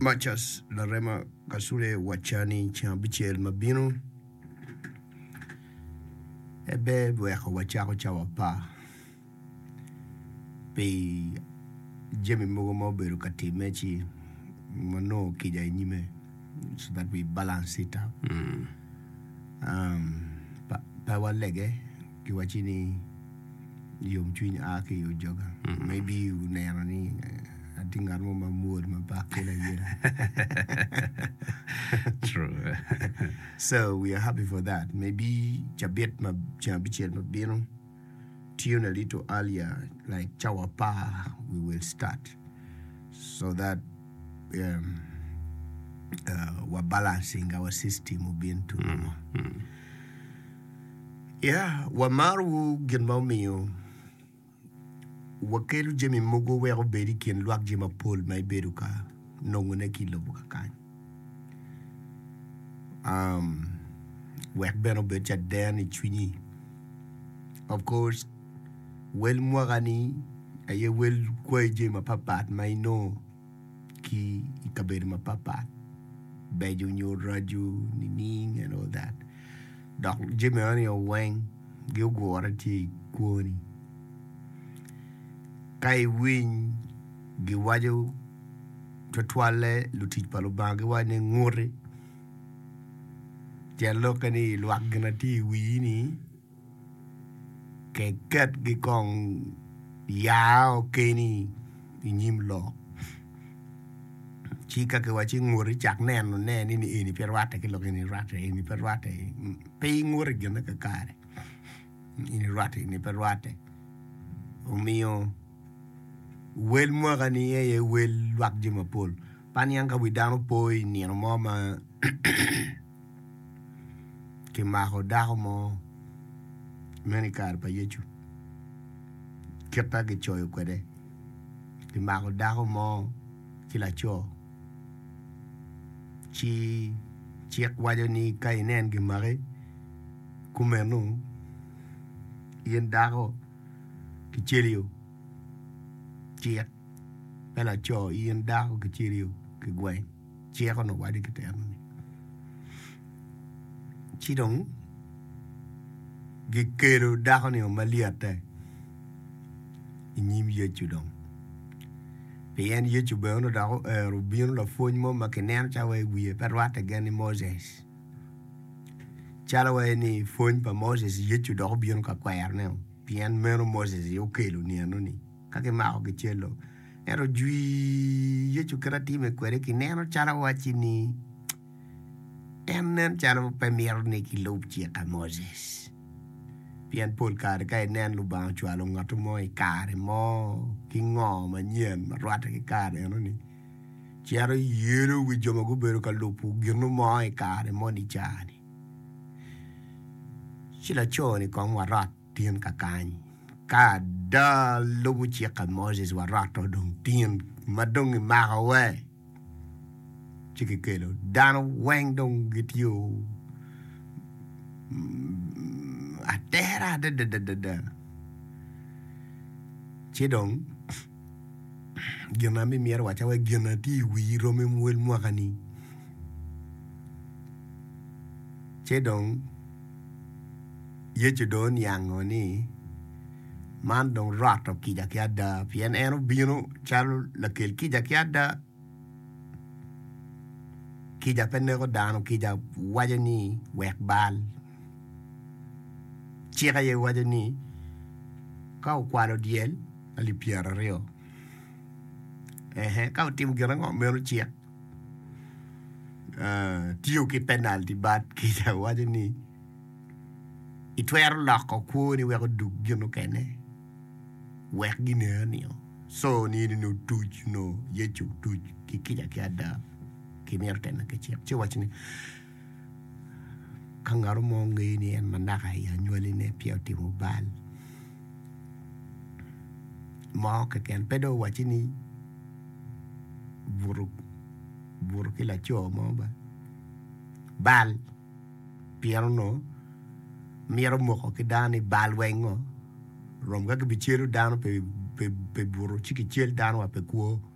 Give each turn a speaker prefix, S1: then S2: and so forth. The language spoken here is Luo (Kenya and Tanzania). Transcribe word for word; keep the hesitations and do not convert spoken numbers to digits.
S1: Machas la rema kasule wachani chambichel mabino ebe bweko wachako chawapa pe jemi mogo moberu katimechi mano kija nyime so that we balance it out.
S2: Mm.
S1: Um, pa pa walege kiwachini yom chwin aki yo joga.
S2: Mm.
S1: Maybe you nerani I think I'm on my mood, my back.
S2: True.
S1: So we are happy for that. Maybe Chabet ma Chambichel Mabino tune a little earlier, like Chawapa, we will start. So that um, uh, we're balancing our system of being to
S2: Mm. Mm.
S1: Yeah, Wamaru Genmomio. Wakelu jemi mogo wero beri kien luak jema pol mai beruka nongune kilo bukakan. Um, wek beno becha den i chwini. Of course, wel mwagani aye wel kwe jema papat mai no ki ikaberi ma papat. Bejo nyo raju nining and all that. Dok jemi ani o weng gil gwara ti kwoni. Kai win giwajo twale lutit palo bangi wane ngore jalo kani luak gana ti wini ke kat gi kong yao keni inyim lo chika ke wachi ngore chak nen no ne ni ni perwate ke lo ni rate ni perwate pe ngore gana ka kare ni rate ni perwate o mio wel mwagani ye wel luak jima pol panyanga widano poi ni no mama ke maho daho mo meni kar pa yechu keta ge choyo kwede ke maho daho mo kila cho chi chi kwajo ni kai nen ge mare kumenu yen daho ki chelio chia bela cho ien dao ke chirio ke gwen chia ko no wadi ke terno ni chidong ge kero dao ni o maliate inyim ye chudong bien ye chube ono dao rubino la foñ mo makenen chawe wiye perwate gani Moses chalawe ni foñ pa Moses ye chudong bien ka kwaer ne bien mero Moses yo kelo ni anoni kake mao ke chelo ero jui yechu krati me kwere ki neno chala wachi ni enen chala premier ni ki lob chi ka Moses pian pol kare kai nen lu ba chwalo ngato mo i kare mo ki ngo ma nyen ma rwata ki kare no ni chero yero wi jomo go bero ka lopu girno mo i kare mo ni chani chila choni kon warat tien ka kany ka da lobu chika Moses wa rato dong tien madong ma we chiki kelo dan weng dong git you atera da da da da da chidong gina mi mier wa chawe gina ti wi romi mwel mwakani chidong yechidon yangoni man dong rat of kija kiada pian eno bino chalo la kel kija kiada kija pennego dano kija wajani wek bal chika ye wajani ka kwano diel ali piara rio ehe ka tim gerango mero chia uh, tio ki penalty bat kija wajani itwer lako kuoni weko duk gino kene wek gine ni so ni no tuj no yechu tuj ki kija ki ada ki merte na ke chep che wachni kangaro mo ngi ni en mandaka ya nyoli ne pia ti mobile mo ke ken pedo wachni buru buru ki la cho mo ba bal piano no miero mo ko ki dani bal wengo rom ga bichero dano pe pe pe buru chiki chel dano pe kuo